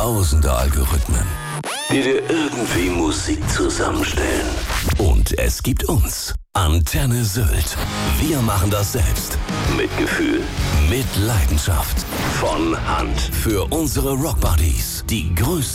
tausende Algorithmen, die dir irgendwie Musik zusammenstellen. Und es gibt uns, Antenne Sylt. Wir machen das selbst. Mit Gefühl, mit Leidenschaft. Von Hand. Für unsere Rockbuddies. Die größten